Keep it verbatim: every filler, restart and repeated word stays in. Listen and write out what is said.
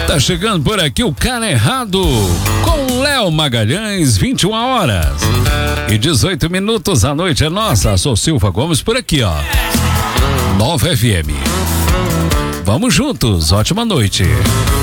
Tá chegando por aqui o Cara Errado com Léo Magalhães, vinte e uma horas e dezoito minutos. A noite é nossa. Sou Silva Gomes por aqui, ó. Nova F M. Vamos juntos. Ótima noite.